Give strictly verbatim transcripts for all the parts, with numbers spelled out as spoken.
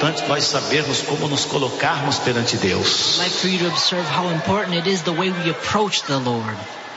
importante nós sabermos como nos colocarmos perante Deus. I'd like for you to observe how important it is the way we approach the Lord.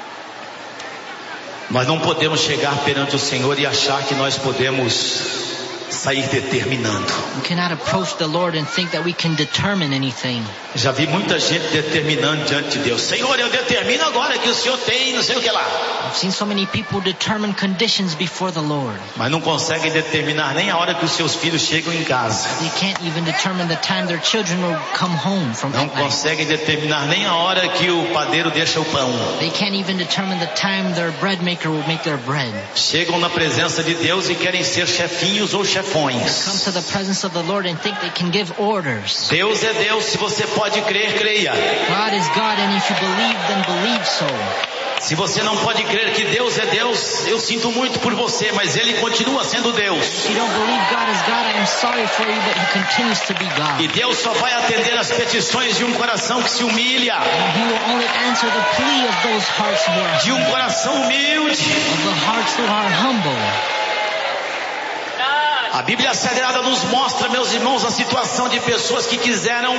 Nós não podemos chegar perante o Senhor e achar que nós podemos sair determinando. We cannot approach the Lord and think that we can determine anything. Já vi muita gente determinando diante de Deus. Senhor, eu determino agora que o Senhor tem não sei o que lá. I've seen so many people determine conditions before the Lord. Mas não conseguem determinar nem a hora que os seus filhos chegam em casa. They can't even determine the time their children will come home from Não at night. conseguem determinar nem a hora que o padeiro deixa o pão. They can't even determine the time their bread maker will make their bread. Chegam na presença de Deus e querem ser chefinhos ou Come chefões. to the presence of the Lord and think they can give orders. Deus é Deus, se você pode crer, creia. God is God, and if you believe, then believe so. Se você não pode crer que Deus é Deus, eu sinto muito por você, mas Ele continua sendo Deus. If you don't believe God is God, I am sorry for you, but He continues to be God. E Deus só vai atender as petições de um coração que se humilha, And He will only answer the plea of those hearts who are de um coração humilde. of the hearts who are humble. A Bíblia Sagrada nos mostra, meus irmãos, a situação de pessoas que quiseram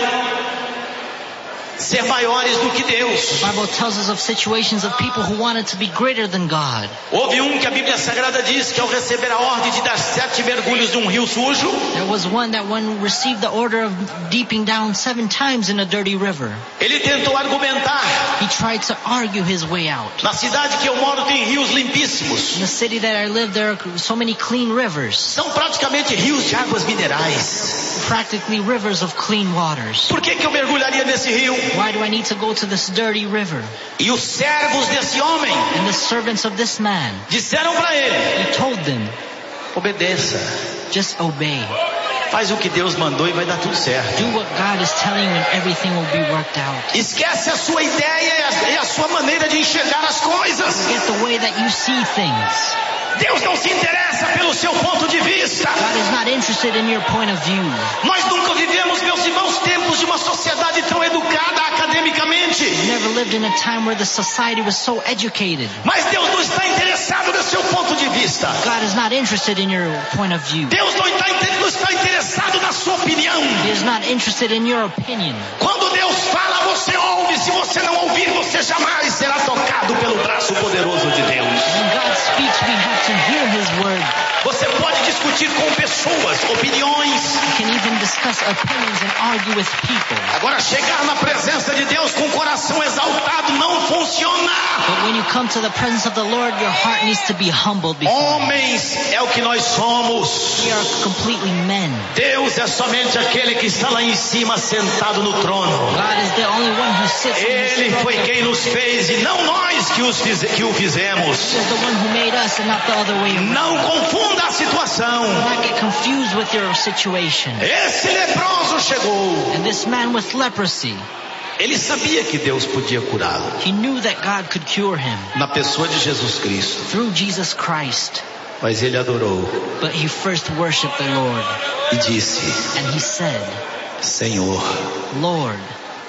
ser maiores do que Deus. The Bible tells us of situations of people who wanted to be greater than God. Houve um que a Bíblia Sagrada diz que ao receber a ordem de dar sete mergulhos de um rio sujo, There was one that when received the order of deeping down seven times in a dirty river, ele tentou argumentar. he tried to argue his way out. Na cidade que eu moro tem rios limpíssimos. In the city that I live, there are so many clean rivers, São praticamente rios de águas minerais. practically rivers of clean waters. Por que que eu mergulharia nesse rio? Why do I need to go to this dirty river? E os servos desse homem And the servants of this man, disseram para ele: he told them, obedeça, just obey. faz o que Deus mandou e vai dar tudo certo. Do what God is telling you and everything will be worked out. Esquece a sua ideia e a, e a sua maneira de enxergar as coisas. Get the way that you see things. Deus não se interessa pelo seu ponto de vista. God is not interested in your point of view. Nós nunca vivemos, meus irmãos, tempos de uma sociedade tão educada academicamente. We've never lived in a time where the society was so educated. Mas Deus não está interessado no seu ponto de vista. God is not interested in your point of view. Deus não está, não está interessado na sua opinião. He is not interested in your opinion. Quando Deus fala, você ouve. Se você não ouvir, você jamais será tocado pelo braço poderoso de Deus. When God speaks, we have to hear His word. Você pode discutir com pessoas, opiniões. You can even discuss opinions and argue with people. Agora, chegar na presença de Deus com o coração exaltado não funciona. But when you come to the presence of the Lord, your heart needs to be humbled before Him. Homens é o que nós somos. We are completely men. Deus é somente aquele que está lá em cima sentado no trono. God is the only one who sits on Ele His foi throne. quem nos fez e não nós que, os fize, que o fizemos. He is the one who made us and not the other way around. Não confunda a situação. Do not get confused with your situation. Esse leproso chegou. And this man with leprosy, Ele sabia que Deus podia curá-lo. he knew that God could cure him Na pessoa de Jesus Cristo. through Jesus Christ. Mas ele adorou But he first worshiped the Lord. e disse: And he said, Senhor, Lord,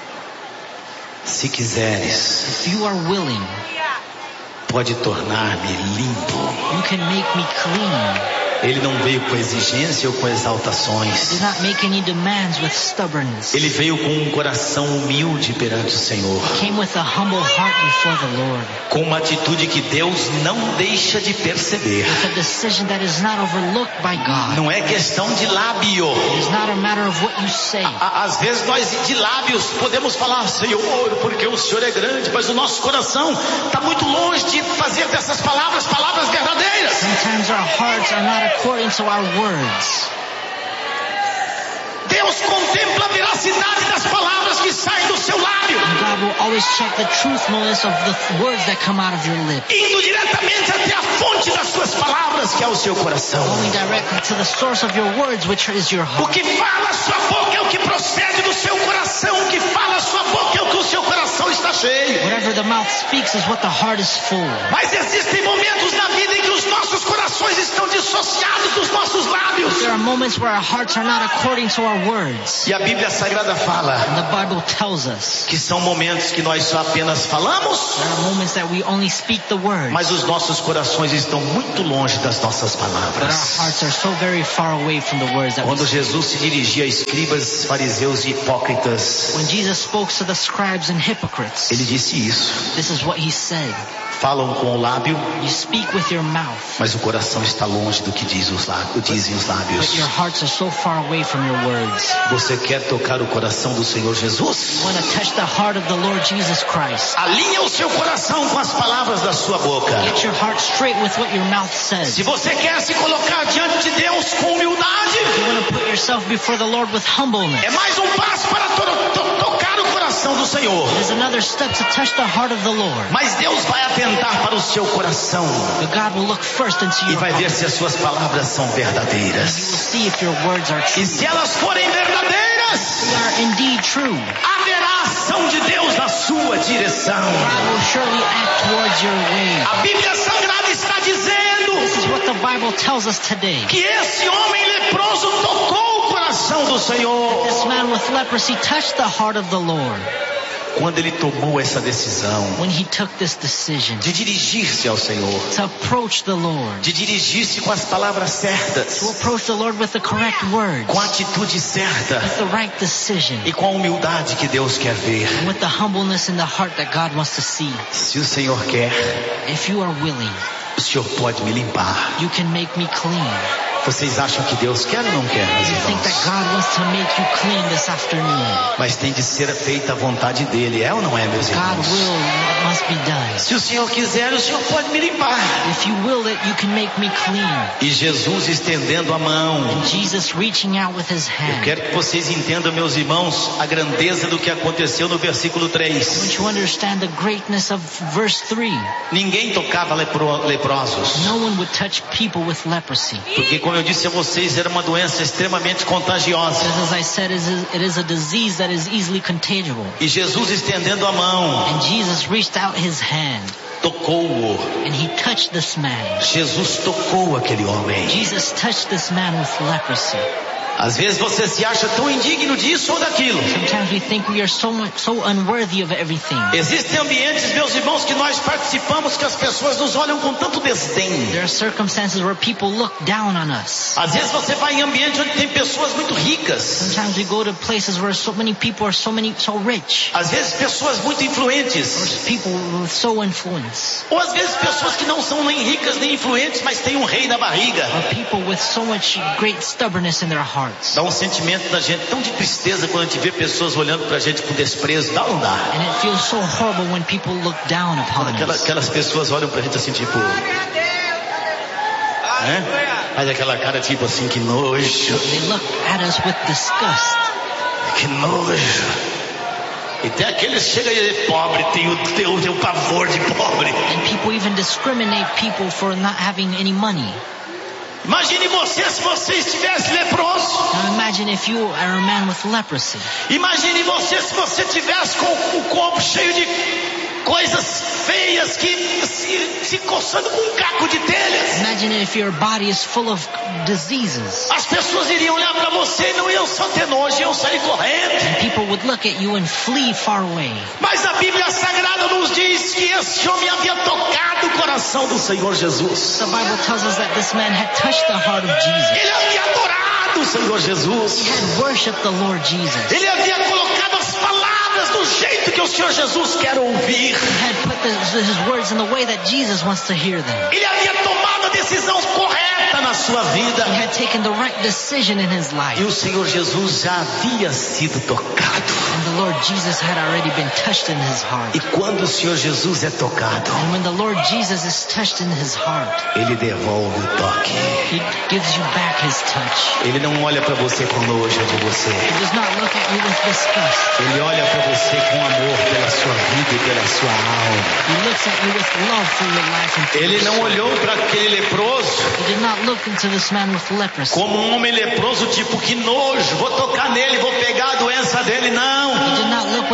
se quiseres, if you are willing, pode tornar-me limpo. you can make me clean. Ele não veio com exigência ou com Did exaltações. not make any demands with stubbornness. Ele veio com um coração humilde perante o Senhor. Came with a humble heart before the Lord. Com uma atitude que Deus não deixa de perceber. With a decision that is not overlooked by God. Não é questão de lábio. It is not a matter of what you say. Á- Às vezes nós de lábios podemos falar, Senhor, porque o Senhor é grande, mas o nosso coração está muito longe de fazer dessas palavras palavras verdadeiras. Sometimes our hearts are not according to our words. Deus contempla a veracidade das palavras que saem do seu lábio, And God will always check the truthfulness of the th- words that come out of your lips. indo diretamente até a fonte das suas palavras, que é o seu coração. Going directly to the source of your words, which is your O heart. que fala a sua boca é o o que procede do seu coração, o que fala a sua boca é o que o seu coração está cheio. Whatever the mouth speaks is what the heart is full. Mas existem momentos na vida em que os nossos corações estão dissociados dos nossos lábios. There are moments where our hearts are not according to our words. E a Bíblia Sagrada fala And the Bible tells us que são momentos que nós só apenas falamos, there are moments that we only speak the words, mas os nossos corações estão muito longe das nossas but our palavras. hearts are so very far away from the words that we Quando speak. Jesus se dirigia a escribas, fariseus e hipócritas, When Jesus spoke to the scribes and hypocrites, ele disse isso. this is what he said. Falam com o lábio, You speak with your mouth, mas o coração está longe do que diz os lábios, dizem os but lábios. your hearts are so far away from your words. Você quer tocar o coração do Senhor Jesus? You want to touch the heart of the Lord Jesus Christ. Alinha o seu coração com as palavras da sua boca. Get your heart straight with what your mouth says. Se você quer se colocar diante de Deus com humildade, You want to put yourself before the Lord with humbleness. é mais um passo para to- to- tocar o coração do Senhor. There's another step to touch the heart of the Lord. Mas Deus vai atentar para o seu coração But God will look first into e your vai ver heart. se as suas palavras são You will verdadeiras. see if your words are true. E se elas forem verdadeiras, They are indeed true. haverá ação de Deus na sua direção. God will surely act towards your way. A Bíblia Sagrada está dizendo This is what the Bible tells us today. que esse homem leproso tocou o coração do Senhor. This man with leprosy touched the heart of the Lord Quando ele tomou essa decisão when he took this decision de dirigir-se ao Senhor, to approach the Lord, de dirigir-se com as palavras to certas, approach the Lord with the correct words, com a atitude certa with the right decision, e com a humildade que Deus quer ver. and with the humbleness in the heart that God wants to see. Se o Senhor quer, If you are willing, o Senhor pode me limpar. you can make me clean. Vocês acham que Deus quer ou não quer, meus You think that irmãos? God wants to make you clean this afternoon. Mas tem de ser feita a vontade dele, é ou não é, meus God irmãos? will, what must be done. Se o Senhor quiser, o Senhor pode me limpar. If you will it, you can make me clean. E Jesus estendendo a mão. And Jesus reaching out with his Eu hand. quero que vocês entendam, meus irmãos, a grandeza do que aconteceu no versículo I três. want you to understand the greatness of verse three. Ninguém tocava lepro- leprosos. No one would touch people with leprosy. Porque, como eu disse a vocês, era uma doença extremamente contagiosa. Because as I said, it is- it is a disease that is easily contagious. E Jesus estendendo a mão, And Jesus reached out his hand tocou-o. and he touched this man. Jesus tocou aquele homem. Jesus touched this man with leprosy. Às vezes você se acha tão indigno disso ou daquilo. Sometimes we think we are so much, so unworthy of everything. Existem ambientes, meus irmãos, que nós participamos que as pessoas nos olham com tanto desdém. There are circumstances where people look down on us. Às vezes você vai em ambiente onde tem pessoas muito ricas. Sometimes we go to places where so many people are so many so rich. Às vezes pessoas muito influentes. People with so influence. Ou às vezes pessoas que não são nem ricas nem influentes, mas têm um rei na barriga. Or people with so much great stubbornness in their hearts. Dá um sentimento da gente tão de tristeza quando a gente vê pessoas olhando pra gente com desprezo. Dá ou não dá? And it feels so horrible when people look down upon Aquela, us. aquelas pessoas olham pra gente assim, tipo... Né? Faz aquela cara tipo assim, que nojo. They look at us with disgust. Que nojo. E tem aqueles que chegam e dizem, pobre, tem o teu, teu pavor de pobre. And people even discriminate people for not having any money. Imagine você se você estivesse leproso. Now imagine if you are a man with leprosy. Imagine você se você tivesse com o corpo cheio de coisas feias que se, se coçando com um caco de telhas. Imagine if your body is full of diseases. As pessoas iriam olhar para você e não iam só ter nojo, iam sair correndo. And people would look at you and flee far away. Mas a Bíblia Sagrada nos diz que esse homem havia tocado o coração do Senhor Jesus. The Bible tells us that this man had touched the heart of Jesus. Ele havia adorado o Senhor Jesus. He had worshipped the Lord Jesus. Ele havia colocado as palavras do jeito que o Senhor Jesus quer ouvir. He had put the, his words in the way that Jesus wants to hear them. Ele havia tomado a decisão correta na sua vida. He had taken the right decision in his life. E o Senhor Jesus já havia sido tocado. And the Lord Jesus had already been touched in his heart. E quando o Senhor Jesus é tocado, And when the Lord Jesus is touched in his heart, Ele devolve o toque. he gives you back his touch. Ele não olha para você com nojo de você. He does not look at you with disgust. Ele olha para você com amor pela sua vida e pela sua alma. He looks at you with love for your life and for Ele your não soul. olhou para aquele leproso He did not look into this man with leprosy como um homem leproso, tipo, que nojo, vou tocar nele, vou pegar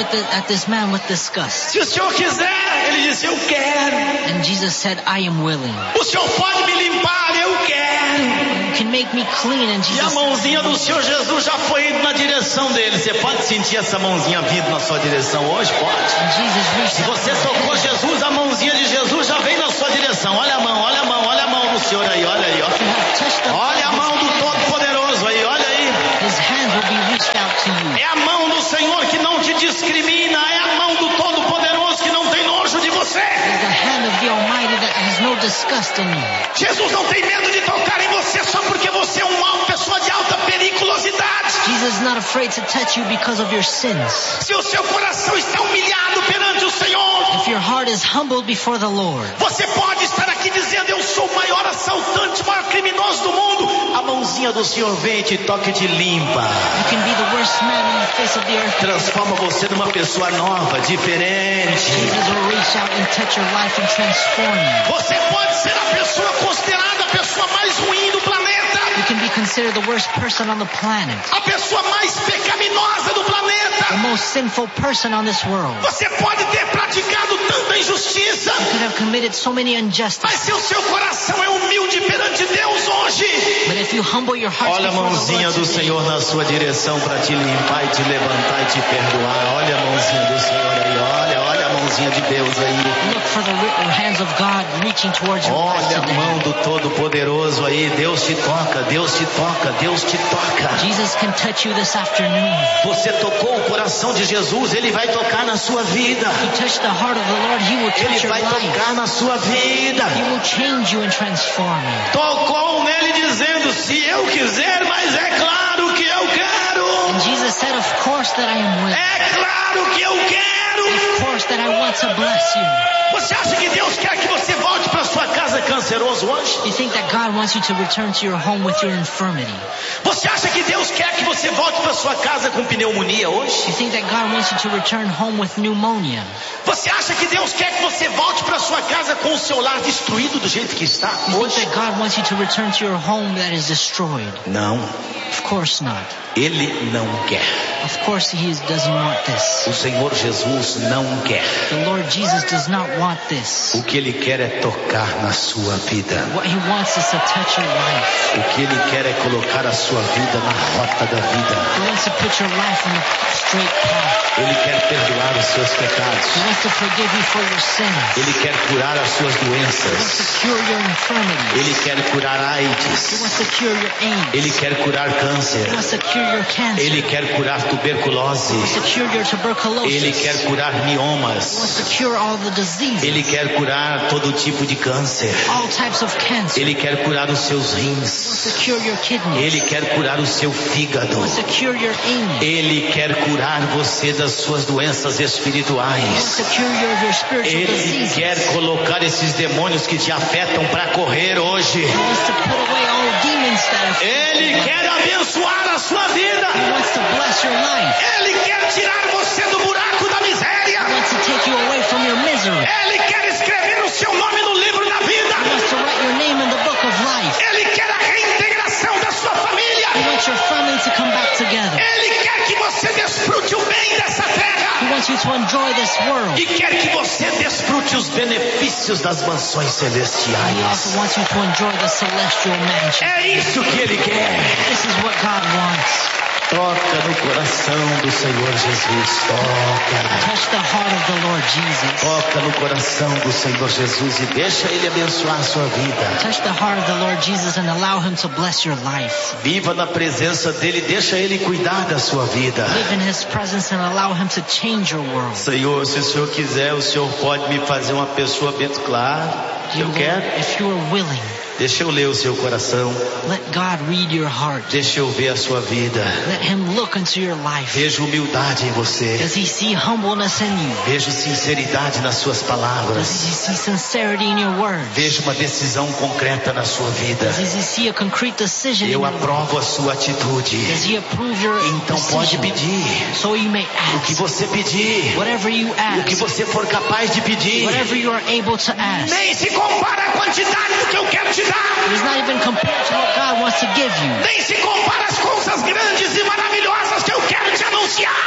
at, the, at this man with disgust. Se o Senhor quiser, ele disse, eu quero. And Jesus said, I am willing. O Senhor pode me limpar, eu quero. You can make me clean. And E a Jesus mãozinha said, do Senhor Jesus já foi indo na direção dele. Você pode sentir essa mãozinha vindo na sua direção hoje? Pode. and Jesus reached Se out você his tocou hand. Jesus, a mãozinha de Jesus já vem na sua direção. Olha a mão, olha a mão, olha a mão do Senhor aí, olha aí, ó. If you have touched the Olha a mão do Todo-Poderoso aí, olha aí. His hand will be reached out to you. É a mão do Senhor que não te discrimina, é a mão do Todo-Poderoso que não tem nojo de você. It's the hand of the Almighty that has no disgust in you. Jesus não tem medo de tocar em você só porque você é uma pessoa de alta periculosidade. Jesus is not afraid to touch you because of your sins. Se o seu coração está humilhado perante o Senhor, If your heart is humbled before the Lord, você pode estar aqui dizendo, eu sou o maior assaltante, o maior criminoso do mundo. A mãozinha do Senhor vem e te toca e te limpa. you can be the worst man on the face of the earth. Transforma você numa pessoa nova, diferente. Jesus will reach out and touch your life and transform you. Você pode ser a pessoa considerada a pessoa mais ruim do planeta. You can be considered the worst person on the planet, A pessoa mais pecaminosa do the planeta. most sinful person on this world. Você pode ter praticado tanta injustiça, You could have committed so many mas injustices. se o seu coração é humilde perante Deus hoje, But if you humble your heart olha a before the mãozinha Lord do today, Senhor na sua direção para te limpar e te levantar e te perdoar. Olha a mãozinha do Senhor aí, olha, olha a mãozinha de Deus aí. look for the ri- hands of God reaching towards your life Olha a today. mão do Todo-Poderoso aí. Deus te toca, Deus te toca, Deus te toca. Jesus can touch you this afternoon. Você tocou o coração de Jesus, Ele vai tocar na sua vida. You touch the heart of the Lord, He will Ele touch your vai life. tocar na sua vida. He will change you and transform you. Tocou nele dizendo, se eu quiser, mas é claro que eu quero. And Jesus said, of course that I am willing. É claro que eu quero. Of course that I want to bless you. Você acha que Deus quer que você volte para sua casa canceroso hoje? You think that God wants you to return to your home with your infirmity. Você acha que Deus quer que você volte para sua casa com pneumonia hoje? You think that God wants you to return home with pneumonia. Você acha que Deus quer que você volte para sua casa com o seu lar destruído do jeito que está You think hoje? that God wants you to return to your home that is destroyed. Não, Of course not. Ele não quer. Of course He is- doesn't want this. O Senhor Jesus não quer. The Lord Jesus does not want this. O que Ele quer é tocar na sua vida. What He wants is to touch your life. O que Ele quer é colocar a sua vida na rota da vida. He wants to put your life on the straight path. Ele quer perdoar os seus He pecados. wants to forgive you for your sins. Ele quer curar as suas He wants to doenças. cure your infirmities. Ele quer curar He AIDS. wants to cure your AIDS. Ele quer curar câncer. He wants to cure your cancer. Ele quer curar tuberculose. He wants to cure your tuberculosis. Ele quer curar He wants miomas. to cure all the diseases. Ele quer curar todo tipo de câncer. All types of cancer. Ele quer curar os seus He wants rins. to cure your kidneys. Ele quer curar o seu fígado. He wants to cure your age. Ele quer curar você das suas doenças He wants espirituais. to cure your, your spiritual Ele diseases. quer colocar esses demônios que te afetam para correr hoje. He wants to put away all demons that are. Ele quer abençoar a sua vida. He wants to bless your life. Ele quer tirar você do buraco da miséria. He wants to take you away from your misery. Ele quer escrever o seu nome no livro da He vida. wants to write your name in the book of life. Ele quer a reintegração da sua He família. wants your family to come back together. Ele quer que você desfrute o bem dessa He terra. wants you to enjoy this world. E quer que você desfrute os benefícios das mansões He celestiais. also wants you to enjoy the celestial mansion. É isso que ele quer. This is what God wants. Toca no coração do Senhor Jesus. Toca. Touch the heart of the Lord Jesus. Toca no coração do Senhor Jesus e deixa Ele abençoar a sua vida. Touch the heart of the Lord Jesus and allow Him to bless your life. Viva na presença dEle, deixa Ele cuidar da sua vida. Live in His presence and allow Him to change your world. Senhor, se o Senhor quiser, o Senhor pode me fazer uma pessoa bem clara. Eu Lord, quero. if you are willing, Deixa eu ler o seu coração. let God read your heart. Deixa eu ver a sua vida. Let Him look into your life. Vejo humildade em você. Does He see humbleness in you? Vejo sinceridade nas suas Does palavras. He see sincerity in your words? Vejo uma decisão concreta na sua vida. Does He see a concrete decision in Eu your life? aprovo a sua atitude. Does He approve your Então pode decision? pedir. So you may O que ask. você pedir. Whatever you O que ask. você for capaz de pedir. Whatever you are able to ask. Nem se compara a quantidade do que eu quero te dar. It is not even compared to what God wants to give you. Nem se compara as coisas grandes e maravilhosas que eu quero te anunciar. It is not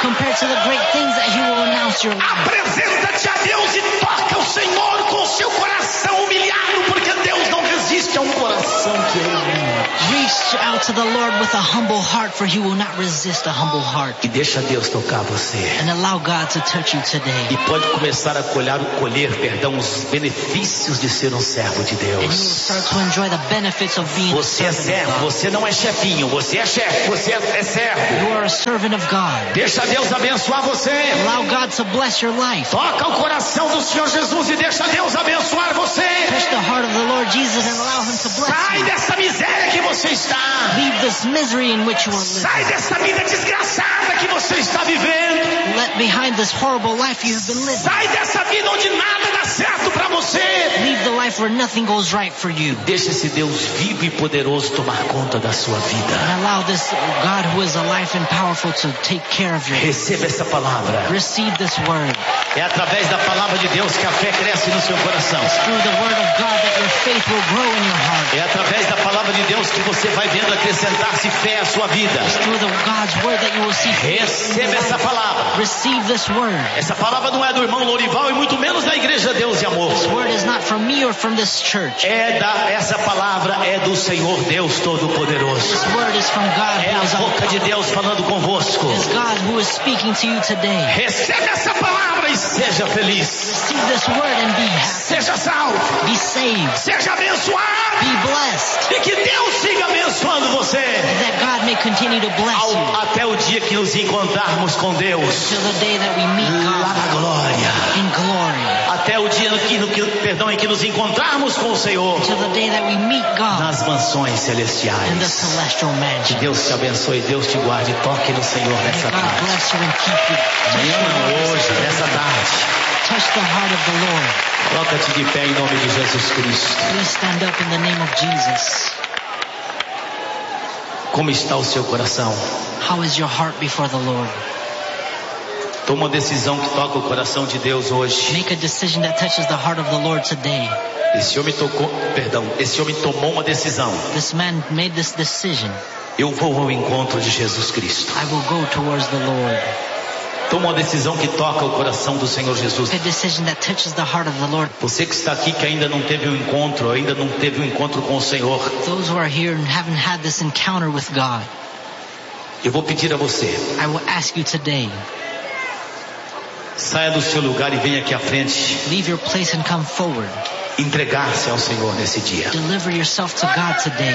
compared to the great things that He will announce your life. Apresenta-te a Deus e toca o Senhor com o seu coração humilhado, porque Deus não resiste a um coração que é humilde. Reach out to the Lord with a humble heart, for He will not resist a humble heart. E deixa Deus tocar você. And allow God to touch you today. E pode começar a colher, colher, perdão, os benefícios de ser um servo de And you will Deus. start to enjoy the benefits of being a Você é servant of servo, God. você não é chefinho, você é chefe, você é, é servo. You are a servant of God. Deixa Deus abençoar você. Allow God to bless your life. Toca o coração do Senhor Jesus e deixa Deus abençoar você. Touch the heart of the Lord Jesus and allow Him to bless Sai you. dessa miséria que você está. Leave this misery in which you are living. Sai dessa vida desgraçada que você está vivendo. Let behind this horrible life you have been living. Sai dessa vida onde nada dá certo para você. Leave the life where nothing goes right for you. Deixa esse Deus vivo e poderoso tomar conta da sua vida. And allow this God who is alive and powerful to take care of your life. Receba essa palavra. Receive this word. É através da palavra de Deus que a fé cresce no seu coração. It's through the word of God that your faith will grow in your heart. É através da palavra de Deus que você vai vendo acrescentar-se fé à sua vida. It's through the God's word that you will see faith in your Receba essa life. palavra. Receive this word. Essa palavra não é do irmão Lorival e muito menos da Igreja Deus e Amor. This word is not from me or from this church. É da, essa palavra é do Senhor Deus Todo-Poderoso. This word is from God É who is a boca de all Deus falando convosco. It is God who is speaking to you today. Receba essa palavra e seja feliz. Receive this word and be happy. Seja salvo. Be saved. Seja abençoado. Be blessed. E que Deus siga abençoando você. And that God may continue to bless Ao, you até o dia que nos encontrarmos com Deus. till the day that we meet Lá God na glória. in glory. Até o dia no que, no que, perdão, em que nos encontrarmos com o Senhor. Till the day that we meet God Nas mansões in the celestiais. celestial Que mansion. Deus te abençoe, Deus te guarde. Toque no Senhor May nessa God tarde. bless you and keep you. Touch Amanhã the não, heart hoje, of nessa the Lord. tarde. Touch the heart of the Lord. Coloca-te de pé em nome de Jesus Cristo. Please stand up in the name of Jesus. Como está o seu coração? How is your heart before the Lord? Toma uma decisão que toca o coração de Deus hoje. Make a decision that touches the heart of the Lord today. Esse homem tocou, perdão, esse homem tomou uma decisão. This man made this decision. Eu vou ao encontro de Jesus Cristo. I will go towards the Lord. Toma uma decisão que toca o coração do Senhor Jesus. Make a decision that touches the heart of the Lord. Você que está aqui que ainda não teve um encontro, ainda não teve um encontro com o Senhor, Those who are here and haven't had this encounter with God, eu vou pedir a você, I will ask you today, saia do seu lugar e venha aqui à frente, leave your place and come forward. entregar-se ao Senhor nesse dia. Deliver yourself to God today.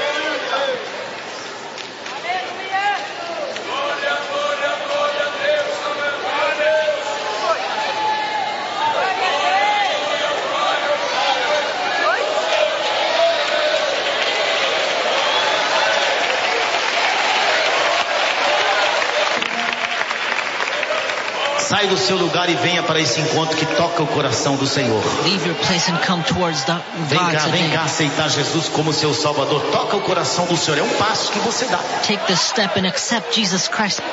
Sai do seu lugar e venha para esse encontro que toca o coração do Senhor. Leave your place and come towards the Vem God cá, vem cá today. aceitar Jesus como seu Salvador. Toca o coração do Senhor. É um passo que você dá. Take this step and accept Jesus Christ.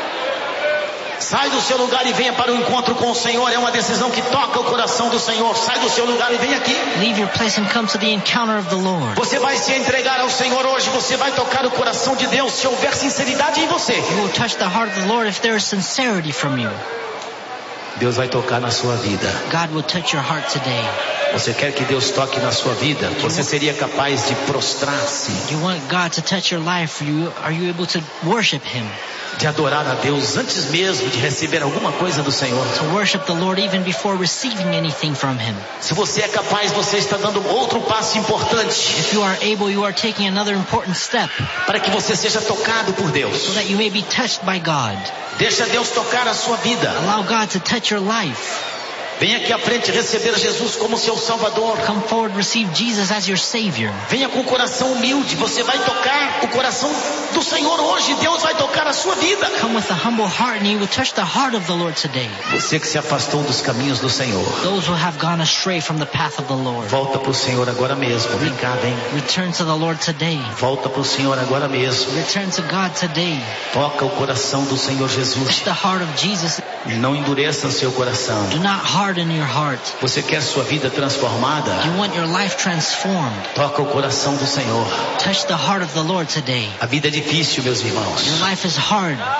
Sai do seu lugar e venha para o encontro com o Senhor. É uma decisão que toca o coração do Senhor. Sai do seu lugar e vem aqui. Leave your place and come to the encounter of the Lord. Você vai se entregar ao Senhor hoje. Você vai tocar o coração de Deus se houver sinceridade em você. You will touch the heart of the Lord if there is sincerity from you. Deus vai tocar na sua vida. God will touch your heart today. Você quer que Deus toque na sua vida? Você seria capaz de prostrar-se, You want God to touch your life. You, are you able to worship Him? de adorar a Deus antes mesmo de receber alguma coisa do Senhor? To worship the Lord even before receiving anything from Him. Se você é capaz, você está dando outro passo importante If you are able, you are taking another important step para que você seja tocado por so Deus. that you may be touched by God. Deixa Deus tocar a sua vida. Allow God to touch your life. Venha aqui à frente receber Jesus como seu Salvador. Come forward, receive Jesus as your Savior. Venha com o coração humilde. Você vai tocar o coração do Senhor hoje. Deus vai tocar a sua vida. Come with a humble heart and you will touch the heart of the Lord today. Você que se afastou dos caminhos do Senhor, Those who have gone astray from the path of the Lord. volta para o Senhor agora mesmo. Vem cá, vem. Return to the Lord today. Volta para o Senhor agora mesmo. Return to God today. Toca o coração do Senhor Touch Jesus. the heart of Jesus. Não endureça o seu coração. Do not harden your heart. Você quer sua vida transformada? You want your life transformed. Toca o coração do Senhor. Touch the heart of the Lord today. A vida é difícil, meus irmãos. Your life is hard.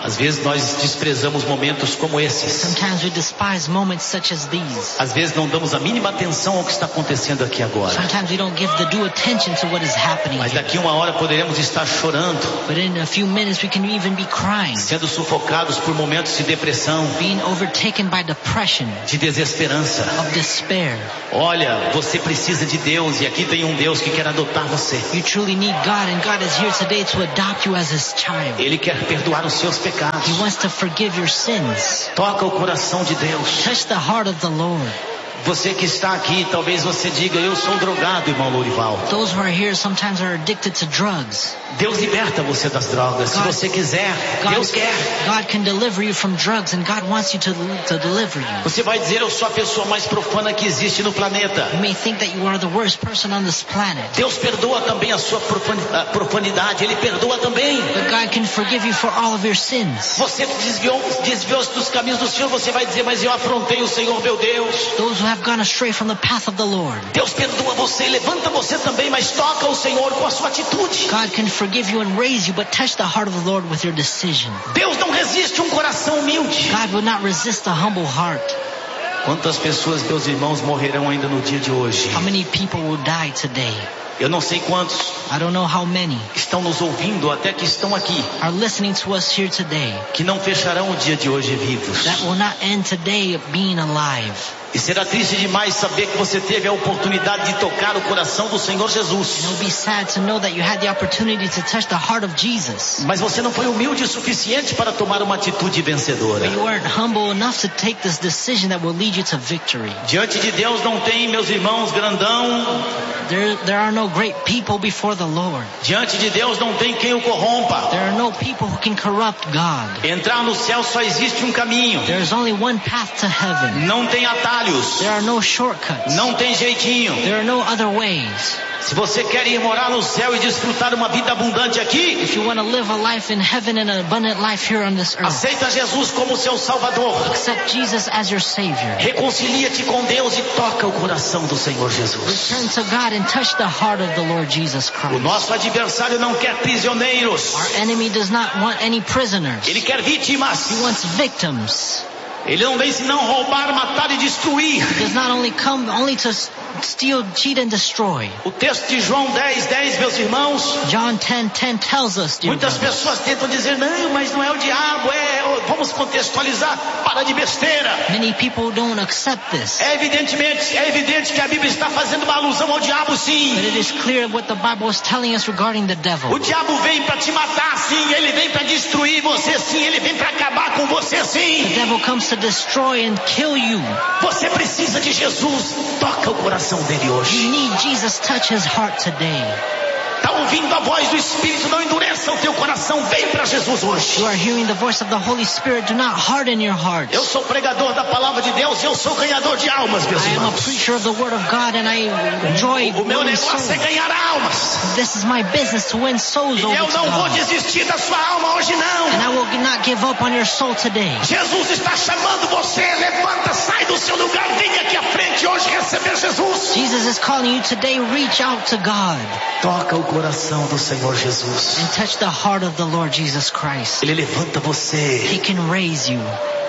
Às vezes nós desprezamos momentos como esses. Sometimes we despise moments such as these. Às vezes não damos a mínima atenção ao que está acontecendo aqui agora. Sometimes we don't give the due attention to what is happening. Mas daqui uma hora poderemos estar chorando. But in a few minutes we can even be crying. Sendo sufocados por momentos de depressão. Being overtaken by depression. De desesperança. Of despair. Olha, você precisa de Deus e aqui tem um Deus que quer adotar você. You truly need God and God is here today to adopt you as His child. Ele quer perdoar os seus pecados. He wants to forgive your sins. Toca o coração de Deus. Touch the heart of the Lord. Você que está aqui, talvez você diga, eu sou drogado, irmão Lourival. Those who are here sometimes are addicted to drugs. Deus liberta você das drogas, se você quiser. God, Deus quer. God can deliver you from drugs and God wants you to, to deliver you. Você vai dizer, eu sou a pessoa mais profana que existe no planeta. You may think that you are the worst person on this planet. Deus perdoa também a sua profanidade, Ele perdoa também. But God can forgive you for all of your sins. Você desviou, desviou-se dos caminhos do Senhor, você vai dizer, mas eu afrontei o Senhor, meu Deus. Those who have gone astray from the path of the Lord. Deus perdoa você, levanta você também, mas toca o Senhor com a sua atitude. God can forgive you and raise you, but touch the heart of the Lord with your decision. Deus não resiste um coração humilde. God will not resist a humble heart. Quantas pessoas, meus irmãos, morrerão ainda no dia de hoje? How many people will die today? Eu não sei quantos. I don't know how many. Estão nos ouvindo, até que estão aqui. Are listening to us here today. Que não fecharão o dia de hoje vivos. That will not end today being alive. E será triste demais saber que você teve a oportunidade de tocar o coração do Senhor Jesus. It will be sad to know that you had the opportunity to touch the heart of Jesus. Mas você não foi humilde o suficiente para tomar uma atitude vencedora. But you weren't humble enough to take this decision that will lead you to victory. Diante de Deus não tem, meus irmãos, grandão. There, there are no great people before the Lord. Diante de Deus não tem quem o corrompa. There are no people who can corrupt God. Entrar no céu só existe um caminho. There is only one path to heaven. Não tem atalhos. There are no shortcuts. Não tem jeitinho. There are no other ways. Se você quer ir morar no céu e desfrutar uma vida abundante aqui, if you want to live a life in heaven and an abundant life here on this earth, aceita Jesus como seu Salvador. Accept Jesus as your Savior. Reconcilia-te com Deus e toca o coração do Senhor Jesus. Return to God and touch the heart of the Lord Jesus Christ. O nosso adversário não quer prisioneiros. Our enemy does not want any prisoners. Ele quer vítimas. He wants victims. Ele não vem senão roubar, matar e destruir. He does not only come only to steal, cheat and destroy. O texto de João dez, dez, meus irmãos. John ten, ten tells us, dear muitas brothers, pessoas tentam dizer, não, mas não é o diabo, é, vamos contextualizar, para de besteira. Many people don't accept this. É evidentemente, é evidente que a Bíblia está fazendo uma alusão ao diabo, sim. But it is clear what the Bible is telling us regarding the devil. O diabo vem para te matar, sim. Ele vem para destruir você, sim. Ele vem para acabar com você, sim. The devil comes to destroy and kill you. Você precisa de Jesus. Toca o coração dele hoje. You need Jesus. Touch his heart today. Está ouvindo a voz do Espírito? Não endureça o teu coração. Vem para Jesus hoje. You are hearing the voice of the Holy Spirit. Do not harden your heart. Eu sou pregador da palavra de Deus e eu sou ganhador de almas, meus I am a irmãos. preacher of the Word of God and I enjoy O meu winning negócio souls. é ganhar almas. This is my business to win souls E over eu to não vou God. desistir da sua alma hoje, não. And I will not give up on your soul today. Jesus está chamando você. Levanta, sai do seu lugar. Vem aqui à frente hoje receber Jesus. Jesus is calling you today. Reach out to God. Toca o coração do Senhor Jesus. And touch the heart of the Lord Jesus Christ. Ele levanta você. He can raise you.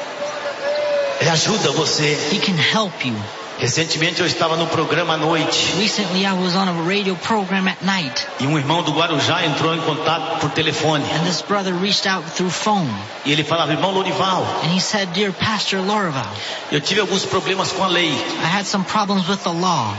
Ele ajuda você. He can help you. Recentemente eu estava no programa à noite. Recently I was on a radio program at night. E um irmão do Guarujá entrou em contato por telefone. And this brother reached out through phone. E ele falava, irmão Lourival, And he said, Dear Pastor Lourival, eu tive alguns problemas com a lei. I had some problems with the law.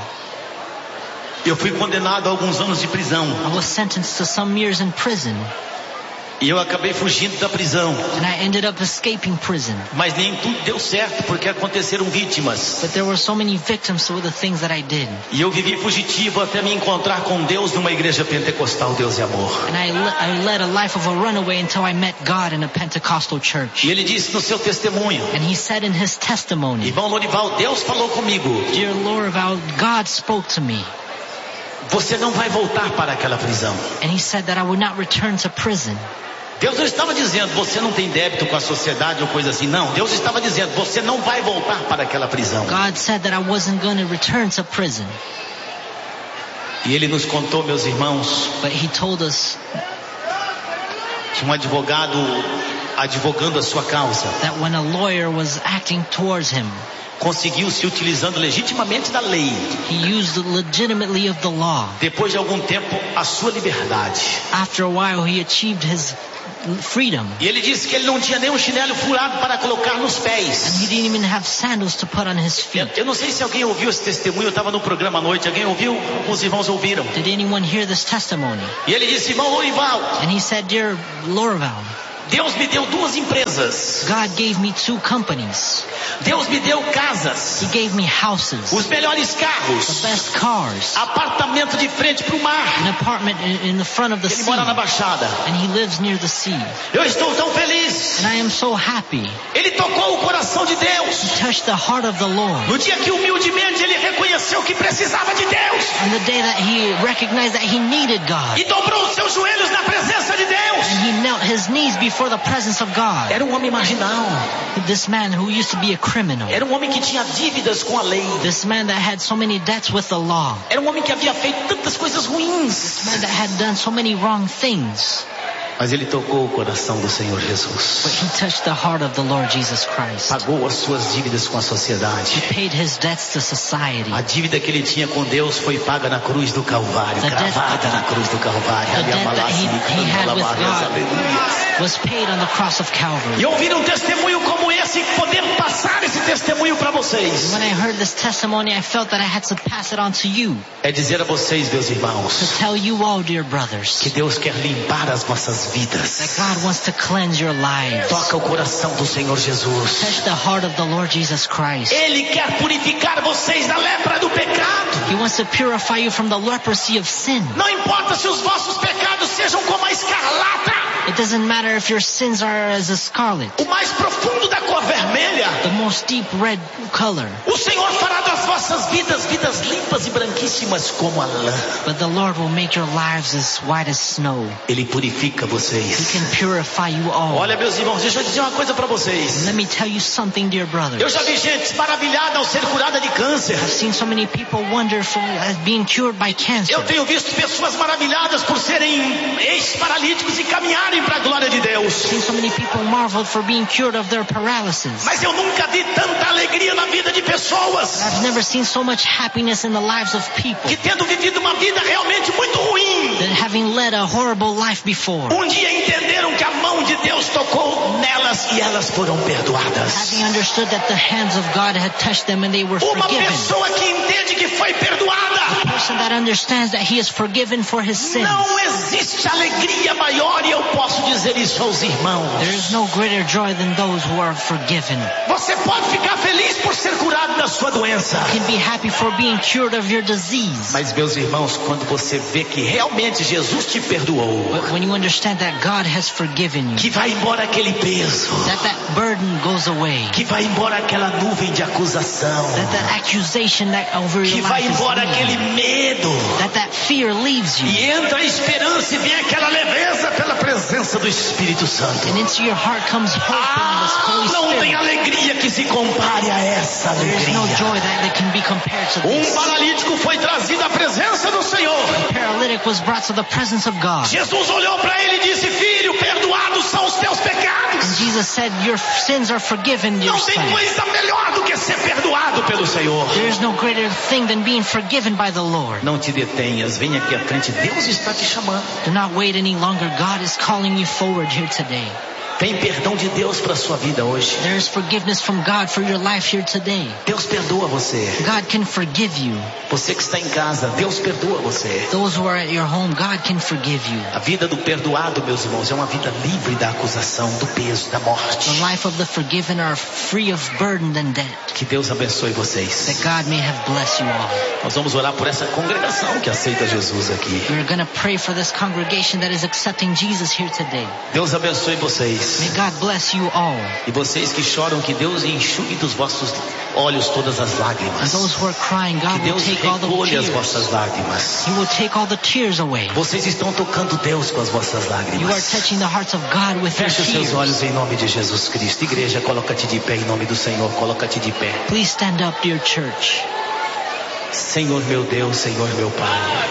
Eu fui condenado a alguns anos de prisão. I was sentenced to some years in prison. E eu acabei fugindo da prisão. And I ended up escaping prison. Mas nem tudo deu certo, porque aconteceram vítimas. But there were so many victims to the things that I did. E eu vivi fugitivo até me encontrar com Deus numa igreja pentecostal, Deus e Amor. And I, le- I led a life of a runaway until I met God in a Pentecostal church. E ele disse no seu testemunho, And he said in his testimony, irmão Lourival, Deus falou comigo. Dear Lourival, God spoke to me. Você não vai voltar para aquela prisão. And he said that I would not return to prison. Deus não estava dizendo, você não tem débito com a sociedade ou coisa assim. Não, Deus estava dizendo, você não vai voltar para aquela prisão. God said that I wasn't going to return to prison. E ele nos contou, meus irmãos, But he told us que um advogado advogando a sua causa, that when a lawyer was acting towards him, conseguiu se utilizando legitimamente da lei, he used legitimately of the law. depois de algum tempo, a sua liberdade. After a while, he achieved his freedom. E ele disse que ele não tinha nem um chinelo furado para colocar nos And pés. he didn't even have sandals to put on his Eu, feet. eu não sei se alguém ouviu esse testemunho, eu estava no programa à noite, alguém ouviu? Alguns irmãos ouviram. Did anyone hear this testimony? E ele disse, irmão Lourival, And he said, dear Lorval, Deus me deu duas empresas. God gave me two companies. Deus me deu casas, He gave me houses, os melhores the carros, best cars, apartamento de frente para o mar. an apartment in, in the front of the Ele sea, mora na Baixada. and he lives near the sea. Eu estou tão feliz. And I am so happy. Ele tocou o coração de He Deus. touched the heart of the Lord. No dia que humildemente ele reconheceu que precisava de Deus On the day that he recognized that he needed God, e dobrou os seus joelhos na presença de Deus. and he knelt his knees before the presence of God. Era um homem marginal. This man who used to be a criminal, Era um homem que tinha dívidas com a lei. this man that had so many debts with the law, Era um homem que havia feito tantas coisas ruins. man that had done so many wrong things. Mas ele tocou o coração do Senhor But Jesus. he touched the heart of the Lord Jesus Christ. Pagou as suas dívidas com a He sociedade. paid his debts to society. A dívida que ele tinha com Deus foi paga na cruz do Calvário, The debt- cravada na cruz do Calvário. The debt that he, he had with God Aleluia. was paid on the cross of Calvary. E ouvir um testemunho como esse, poder passar esse testemunho para vocês, When I heard this testimony, I felt that I had to pass it on to you, é dizer a vocês, meus to irmãos, tell you all, dear brothers, que Deus quer limpar as nossas that vidas. God wants to cleanse your lives. Toca o coração do Senhor Jesus. Touch the heart of the Lord Jesus Christ. Ele quer purificar vocês da lepra do pecado. He wants to purify you from the leprosy of sin. Não importa se os vossos pecados sejam como a escarlata, It doesn't matter if your sins are as a scarlet, o mais profundo da cor vermelha. the most deep red color. O Senhor fará das vossas vidas vidas limpas e branquíssimas como a lã. But the Lord will make your lives as white as snow. Ele purifica He vocês. can purify you all. Olha, meus irmãos, deixa eu dizer uma coisa para vocês. Let me tell you something, dear brothers. Eu já vi gente maravilhada ao ser curada de câncer. I've seen so many people wonder for as being cured by cancer. Eu tenho visto pessoas maravilhadas por serem ex-paralíticos e caminharem para a glória de Deus. I've seen so many people marveled for being cured of their paralysis. Mas eu nunca vi tanta alegria na vida de pessoas I've never seen so much happiness in the lives of people que, tendo vivido uma vida realmente muito ruim, that having led a horrible life before, um dia entenderam que a mão de Deus tocou nelas e elas foram perdoadas. having understood that the hands of God had touched them and they were Uma forgiven. pessoa que entende que foi perdoada, A person that understands that he is forgiven for his sins. não existe alegria maior, e eu posso dizer isso aos irmãos. There is no greater joy than those who are forgiven. Você pode ficar feliz por ser curado da sua doença. You can be happy for being cured of your disease. Mas, meus irmãos, quando você vê que realmente Jesus te perdoou, But when you understand that God has forgiven you, que vai embora aquele peso, that that burden goes away, que vai embora aquela nuvem de acusação, that that accusation that over que your vai life is embora leaving, aquele medo, that that fear leaves you, e entra a esperança e vem aquela leveza pela presença do Espírito Santo. and into your heart comes hope and this Ah, Holy não tem Spirit. alegria que se compare a essa There is no alegria. joy that, that can be compared to Um this. paralítico foi trazido à presença do Senhor. A paralytic was brought to the presence of God. Jesus olhou para ele e disse: filho, perdoados são os teus And pecados. Jesus said, your sins are forgiven, dear Não tem son. coisa melhor do que ser perdoado pelo Senhor. There is no greater thing than being forgiven by the Lord. Não te detenhas, vem aqui à frente, Deus está te chamando. Do not wait any longer. God is calling you forward here today. Tem perdão de Deus para a sua vida hoje. There is forgiveness from God for your life here today. Deus perdoa você. God can forgive you. Você que está em casa, Deus perdoa você. Those who are at your home, God can forgive you. A vida do perdoado, meus irmãos, é uma vida livre da acusação, do peso, da morte. The life of the forgiven are free of burden and debt. Que Deus abençoe vocês. That God may have blessed you all. Nós vamos orar por essa congregação que aceita Jesus aqui. We're going to pray for this congregation that is accepting Jesus here today. Deus abençoe vocês. May God bless you all. E vocês que choram, que Deus enxugue dos vossos olhos todas as And lágrimas. those who are crying, Que God will Deus take all the recolhe as tears. vossas lágrimas. He will take all the tears away. Vocês estão tocando Deus com as vossas You are lágrimas. touching the hearts of God with your Feche os seus tears. olhos em nome de Jesus Cristo. Igreja, coloca-te de pé em nome do Senhor. Coloca-te de pé. Please stand up, dear church. Senhor meu Deus, Senhor meu Pai.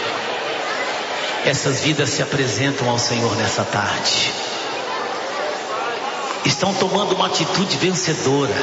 Essas vidas se apresentam ao Senhor nessa tarde. estão tomando uma atitude vencedora,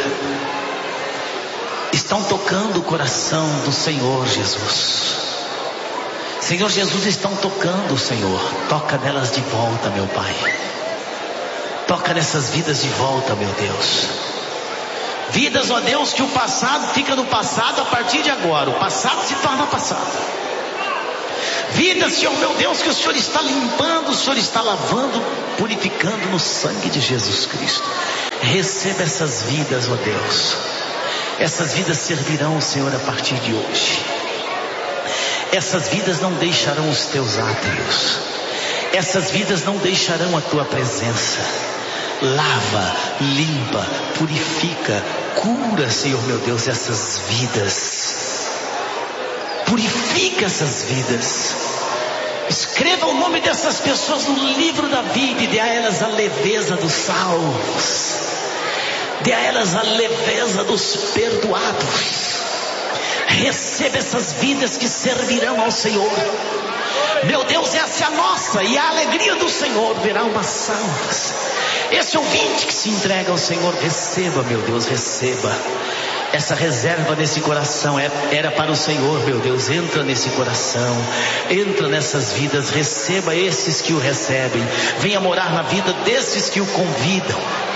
estão tocando o coração do Senhor Jesus. Senhor Jesus, estão tocando, Senhor. Toca nelas de volta, meu Pai. Toca nessas vidas de volta, meu Deus. Vidas, ó Deus, que o passado fica no passado a partir de agora. O passado se torna passado. Vidas, Senhor meu Deus, que o Senhor está limpando, o Senhor está lavando, purificando no sangue de Jesus Cristo. Receba essas vidas, ó Deus. Essas vidas servirão o Senhor a partir de hoje. Essas vidas não deixarão os teus átrios. Essas vidas não deixarão a tua presença. Lava, limpa, purifica, cura, Senhor meu Deus, essas vidas. Purifica essas vidas. Escreva o nome dessas pessoas no livro da vida e dê a elas a leveza dos salvos. Dê a elas a leveza dos perdoados. Receba essas vidas que servirão ao Senhor. Meu Deus, essa é a nossa, e a alegria do Senhor verá umas salvas. Esse ouvinte que se entrega ao Senhor, receba, meu Deus, receba. Essa reserva nesse coração era para o Senhor, meu Deus. Entra nesse coração, entra nessas vidas, receba esses que o recebem. Venha morar na vida desses que o convidam.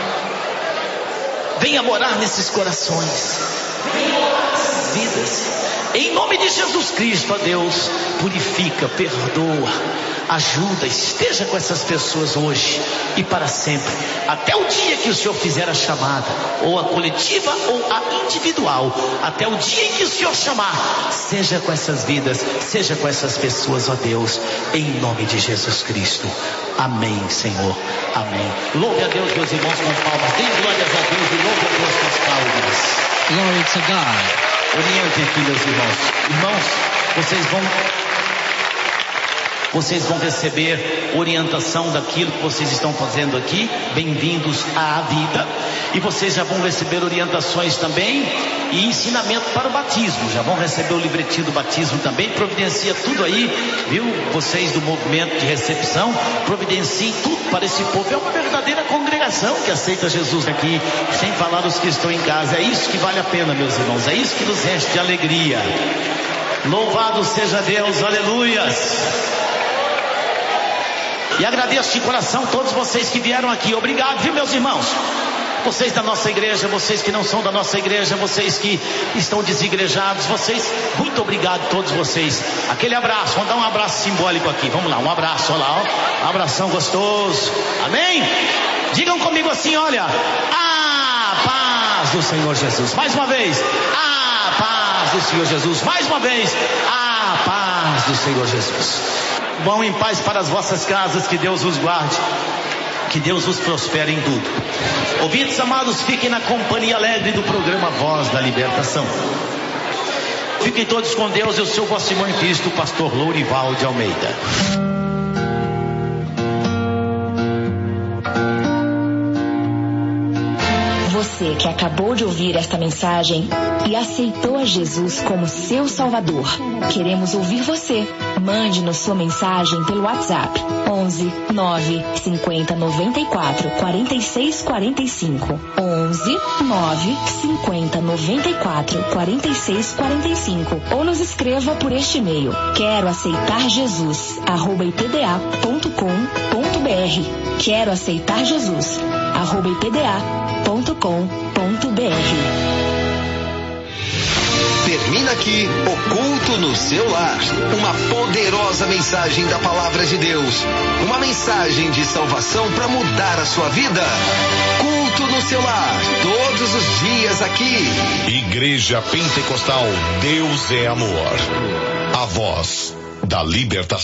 Venha morar nesses corações. Venha morar nessas vidas. Em nome de Jesus Cristo, ó Deus, purifica, perdoa, ajuda, esteja com essas pessoas hoje e para sempre, até o dia que o Senhor fizer a chamada, ou a coletiva ou a individual, até o dia em que o Senhor chamar, seja com essas vidas, seja com essas pessoas, ó Deus, em nome de Jesus Cristo. Amém, Senhor, amém. Louve a Deus, meus irmãos, com palmas. Dê glórias a Deus e louve a Deus com as palmas. Glory to God. Orientem aqui, meus irmãos. Irmãos, vocês vão Vocês vão receber orientação daquilo que vocês estão fazendo aqui. Bem-vindos à vida. E vocês já vão receber orientações também e ensinamento para o batismo. Já vão receber o livretinho do batismo também. Providencia tudo aí, viu? Vocês do movimento de recepção, providenciem tudo para esse povo. É uma verdadeira congregação que aceita Jesus aqui, sem falar os que estão em casa. É isso que vale a pena, meus irmãos. É isso que nos enche de alegria. Louvado seja Deus, aleluias. E agradeço de coração todos vocês que vieram aqui. Obrigado, viu, meus irmãos? Vocês da nossa igreja, vocês que não são da nossa igreja, vocês que estão desigrejados, vocês, muito obrigado todos vocês. Aquele abraço, vamos dar um abraço simbólico aqui. Vamos lá, um abraço, olha lá, ó. Um abração gostoso. Amém? Digam comigo assim, olha. A paz do Senhor Jesus. Mais uma vez. A paz do Senhor Jesus. Mais uma vez. A paz do Senhor Jesus. Vão em paz para as vossas casas, que Deus os guarde, que Deus os prospere em tudo. Ouvintes amados, fiquem na companhia alegre do programa Voz da Libertação. Fiquem todos com Deus. Eu sou o vosso irmão em Cristo, o pastor Lourival de Almeida. Você que acabou de ouvir esta mensagem e aceitou a Jesus como seu Salvador, queremos ouvir você. Mande-nos sua mensagem pelo WhatsApp onze nove cinquenta noventa e quatro quarenta e seis quarenta e cinco onze nove cinquenta noventa e quatro quarenta e seis quarenta e cinco ou nos escreva por este e-mail quero aceitar Jesus arroba ipda ponto com ponto br quero aceitar Jesus arroba ipda ponto com ponto br. Termina aqui o culto no seu lar. Uma poderosa mensagem da palavra de Deus. Uma mensagem de salvação para mudar a sua vida. Culto no seu lar, todos os dias aqui. Igreja Pentecostal, Deus é amor. A voz da libertação.